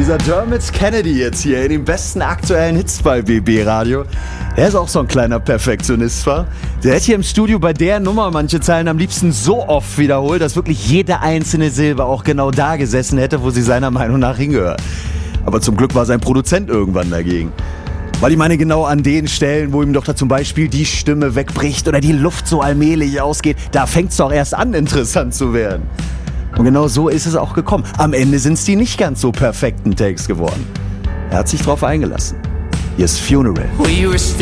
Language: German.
Dieser Dermot Kennedy jetzt hier in den besten aktuellen Hits bei BB Radio. Der ist auch so ein kleiner Perfektionist, war. Der hätte hier im Studio bei der Nummer manche Zeilen am liebsten so oft wiederholt, dass wirklich jede einzelne Silbe auch genau da gesessen hätte, wo sie seiner Meinung nach hingehört. Aber zum Glück war sein Produzent irgendwann dagegen. Weil ich meine, genau an den Stellen, wo ihm doch da zum Beispiel die Stimme wegbricht oder die Luft so allmählich ausgeht, da fängt es doch erst an, interessant zu werden. Und genau so ist es auch gekommen. Am Ende sind es die nicht ganz so perfekten Takes geworden. Er hat sich drauf eingelassen. Hier ist Funeral.